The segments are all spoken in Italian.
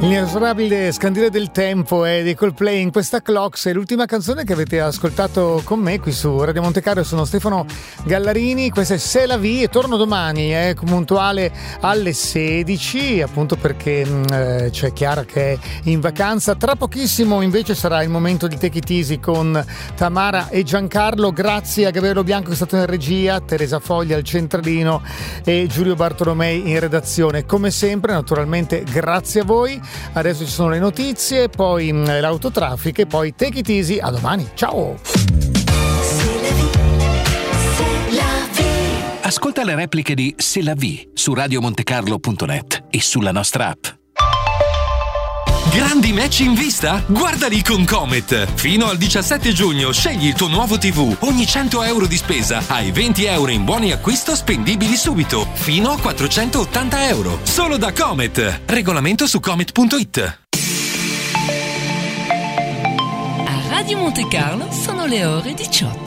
L'inesorabile scandire del tempo è dei Coldplay in questa Clocks, è l'ultima canzone che avete ascoltato con me qui su Radio Montecarlo. Sono Stefano Gallarini, questa è C'est la vie e torno domani puntuale alle 16, appunto perché c'è Chiara che è in vacanza. Tra pochissimo invece sarà il momento di Take It Easy con Tamara e Giancarlo. Grazie a Gabriele Bianco che è stato in regia, Teresa Foglia al centralino e Giulio Bartolomei in redazione. Come sempre, naturalmente, grazie a voi. Adesso ci sono le notizie, poi l'autotraffico e poi Take It Easy. A domani, ciao! Ascolta le repliche di C'est la vie su radiomontecarlo.net e sulla nostra app. Grandi match in vista? Guardali con Comet! Fino al 17 giugno scegli il tuo nuovo TV. Ogni 100 euro di spesa hai 20 euro in buoni acquisto spendibili subito. Fino a 480 euro. Solo da Comet. Regolamento su comet.it. A Radio Montecarlo sono le ore 18.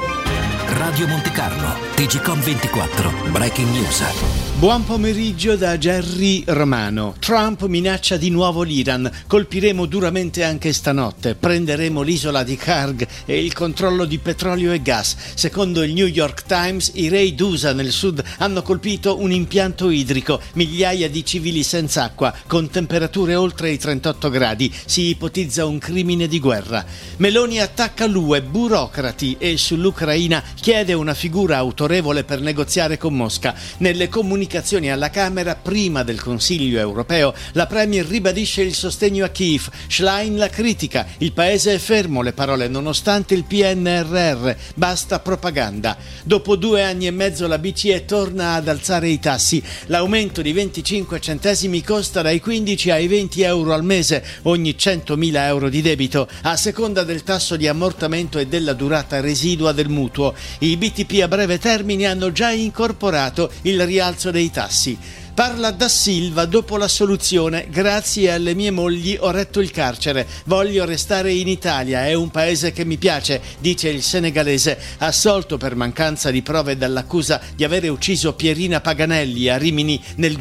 Radio Montecarlo, TGCOM 24, Breaking News. Buon pomeriggio da Gerry Romano. Trump minaccia di nuovo l'Iran. Colpiremo duramente anche stanotte. Prenderemo l'isola di Karg e il controllo di petrolio e gas. Secondo il New York Times, i raid USA nel sud hanno colpito un impianto idrico. Migliaia di civili senza acqua, con temperature oltre i 38 gradi. Si ipotizza un crimine di guerra. Meloni attacca l'UE, burocrati, e sull'Ucraina chiede una figura autorevole per negoziare con Mosca. Nelle comunicazioni alla Camera prima del Consiglio europeo, la Premier ribadisce il sostegno a Kiev. Schlein la critica. Il paese è fermo, le parole, nonostante il PNRR. Basta propaganda. Dopo 2 anni e mezzo la BCE torna ad alzare i tassi. L'aumento di 25 centesimi costa dai 15 ai 20 euro al mese ogni 100.000 euro di debito, a seconda del tasso di ammortamento e della durata residua del mutuo. I BTP a breve termine hanno già incorporato il rialzo dei tassi. Parla Da Silva dopo l'assoluzione. Grazie alle mie mogli ho retto il carcere. Voglio restare in Italia, è un paese che mi piace, dice il senegalese, assolto per mancanza di prove dall'accusa di avere ucciso Pierina Paganelli a Rimini nel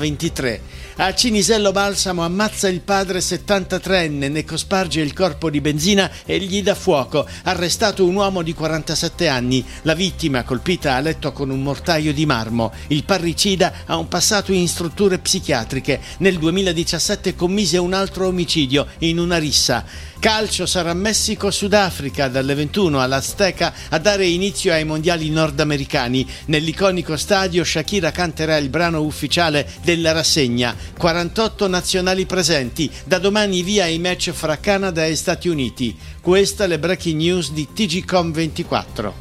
2023. A Cinisello Balsamo ammazza il padre 73enne, ne cosparge il corpo di benzina e gli dà fuoco. Arrestato un uomo di 47 anni. La vittima, colpita a letto con un mortaio di marmo. Il parricida ha un passato in strutture psichiatriche. Nel 2017 commise un altro omicidio in una rissa. Calcio, sarà Messico-Sudafrica dalle 21 all'Azteca a dare inizio ai mondiali nordamericani. Nell'iconico stadio Shakira canterà il brano ufficiale della rassegna. 48 nazionali presenti. Da domani via i match fra Canada e Stati Uniti. Queste le breaking news di TGCOM 24.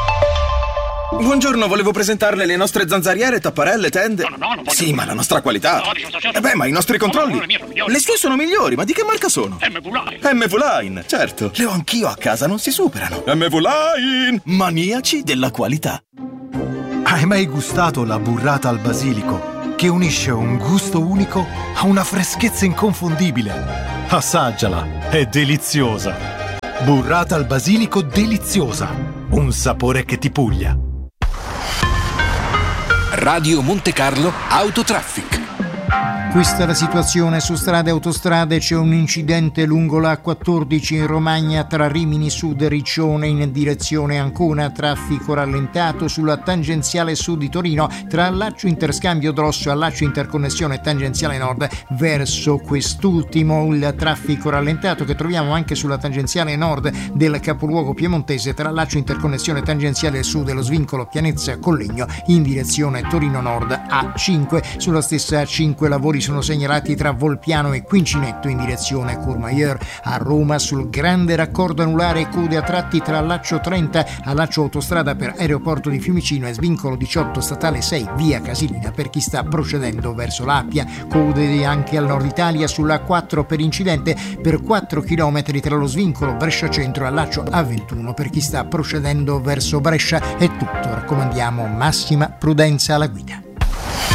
Buongiorno, volevo presentarle le nostre zanzariere, tapparelle, tende. No, sì, ma la nostra qualità. Ma i nostri controlli. Le sue sono migliori, ma di che marca sono? MV-Line, certo. Le ho anch'io a casa, non si superano. MV-Line, maniaci della qualità. Hai mai gustato la burrata al basilico, che unisce un gusto unico a una freschezza inconfondibile? Assaggiala, è deliziosa. Burrata al basilico deliziosa, un sapore che ti puglia. Radio Montecarlo Autotraffic. Questa è la situazione su strade e autostrade. C'è un incidente lungo la A14 in Romagna tra Rimini Sud e Riccione in direzione Ancona, traffico rallentato sulla tangenziale sud di Torino tra Laccio Interscambio Drosso e Laccio Interconnessione tangenziale nord verso quest'ultimo. Il traffico rallentato che troviamo anche sulla tangenziale nord del capoluogo piemontese tra Laccio Interconnessione tangenziale sud e lo svincolo Pianezza Collegno in direzione Torino Nord A5. Sulla stessa A5 lavori sono segnalati tra Volpiano e Quincinetto in direzione Courmayeur. A Roma sul grande raccordo anulare code a tratti tra Laccio 30 a Laccio Autostrada per Aeroporto di Fiumicino e svincolo 18 statale 6 via Casilina per chi sta procedendo verso l'Appia. Code anche al nord Italia sulla 4 per incidente per 4 km tra lo svincolo Brescia Centro e Laccio A21 per chi sta procedendo verso Brescia. È tutto, raccomandiamo massima prudenza alla guida.